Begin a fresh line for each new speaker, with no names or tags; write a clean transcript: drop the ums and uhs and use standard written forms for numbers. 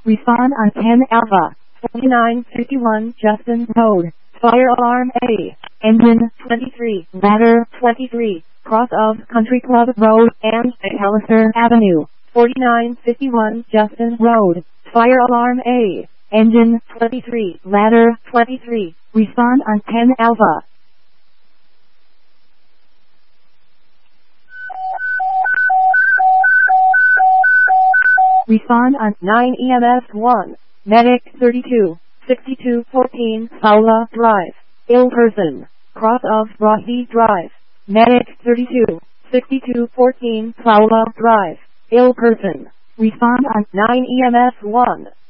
Respond on 10 Alpha. 4951 Justin Road. Fire alarm A. Engine 23. Ladder 23. Cross of Country Club Road and McAllister Avenue. 4951 Justin Road. Fire alarm A. Engine 23. Ladder 23. Respond on 10 Alpha. Respond on 9 EMS 1. Medic 32. 6214 Fowler Drive. Ill person. Cross of Rocky Drive. Medic 32. 6214 Fowler Drive. Ill person. Respond on 9 EMS 1.